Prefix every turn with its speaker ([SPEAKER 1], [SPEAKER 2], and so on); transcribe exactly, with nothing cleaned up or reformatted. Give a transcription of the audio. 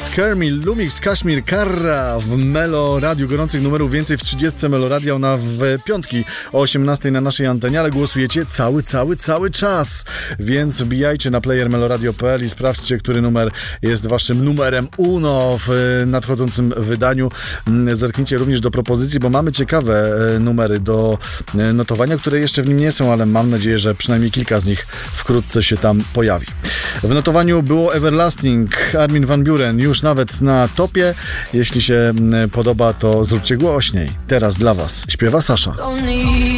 [SPEAKER 1] Scare Me, Lumix, Kashmir, Karra w Melo Radiu. Gorących numerów więcej w trzydziestce Melo Radio, ona w piątki o osiemnastej na naszej antenie, ale głosujecie cały, cały, cały czas. Więc wbijajcie na player meloradio kropka p l i sprawdźcie, który numer jest waszym numerem uno w nadchodzącym wydaniu. Zerknijcie również do propozycji, bo mamy ciekawe numery do notowania, które jeszcze w nim nie są, ale mam nadzieję, że przynajmniej kilka z nich wkrótce się tam pojawi. W notowaniu było Everlasting, Armin van Buuren, już nawet na topie. Jeśli się podoba, to zróbcie głośniej. Teraz dla was śpiewa Sasza.